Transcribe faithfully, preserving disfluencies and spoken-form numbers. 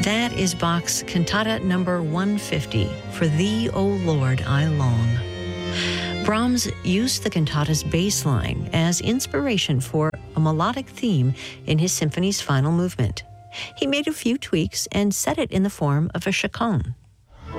That is Bach's Cantata number one fifty, For Thee, O Lord, I Long. Brahms used the cantata's bass line as inspiration for a melodic theme in his symphony's final movement. He made a few tweaks and set it in the form of a chaconne.